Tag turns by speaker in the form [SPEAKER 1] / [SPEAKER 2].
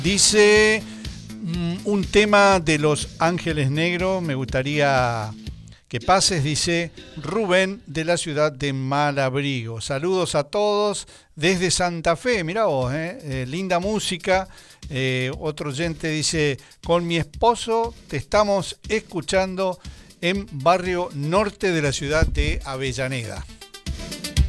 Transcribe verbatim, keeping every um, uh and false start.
[SPEAKER 1] Dice mm, un tema de Los Ángeles Negros, me gustaría que pases, dice Rubén de la ciudad de Malabrigo. Saludos a todos desde Santa Fe, mirá vos, eh, eh, linda música. Eh, otro oyente dice, con mi esposo te estamos escuchando en barrio norte de la ciudad de Avellaneda.